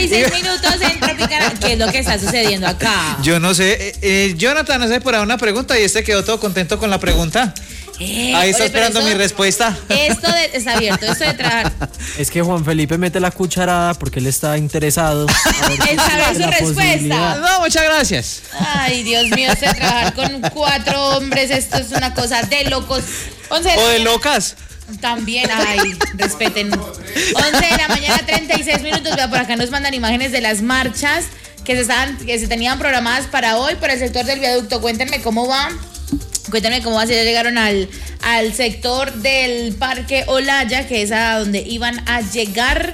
36 minutos en Tropicana. ¿Qué es lo que está sucediendo acá? Yo no sé. Jonathan, no sé por ahí una pregunta y quedó todo contento con la pregunta. Ahí está esperando mi respuesta. Está abierto, esto de trabajar. Es que Juan Felipe mete la cucharada porque él está interesado en saber su respuesta. No, muchas gracias. Ay, Dios mío, esto de trabajar con 4 hombres, esto es una cosa de locos. O de locas. También, ay, respeten. 11 de la mañana, 36 minutos. Vea, por acá nos mandan imágenes de las marchas que se tenían programadas para hoy por el sector del viaducto. Cuéntenme cómo va. Cuéntame cómo va, si ya llegaron al sector del Parque Olaya, que es a donde iban a llegar.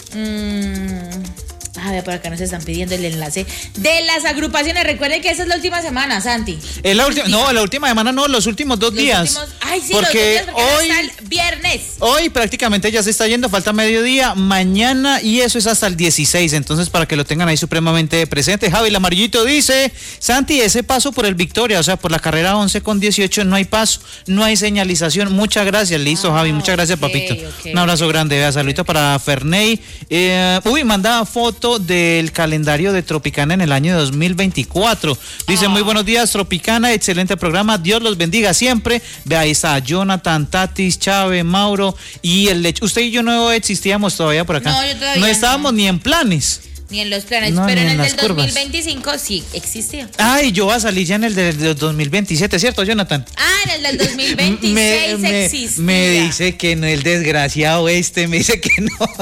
A ver, por acá nos están pidiendo el enlace de las agrupaciones. Recuerden que esta es la última semana, Santi. Es la última, no, la última semana no, los últimos 2 días. Ay, sí, porque los 2 días, porque hasta el viernes. Hoy prácticamente ya se está yendo, falta mediodía, mañana y eso es hasta el 16, entonces para que lo tengan ahí supremamente presente. Javi el Amarillito dice, Santi, ese paso por el Victoria, o sea, por la carrera 11 con 18 no hay paso, no hay señalización. Muchas gracias, listo, Javi, muchas gracias, papito. Un abrazo grande, vea, saludito para Ferney. Manda foto del calendario de Tropicana en el año 2024. Dice, muy buenos días, Tropicana, excelente programa, Dios los bendiga siempre. Ve, ahí está Jonathan, Tatis, Chávez, Mauro y el Lech. Usted y yo no existíamos todavía por acá. No, yo todavía no estábamos ni en planes. Ni en los planes, pero en el del 2025 sí existía. Ay, yo voy a salir ya en el del 2027, ¿cierto, Jonathan? En el del 2026 existía. Me dice que no, el desgraciado me dice que no.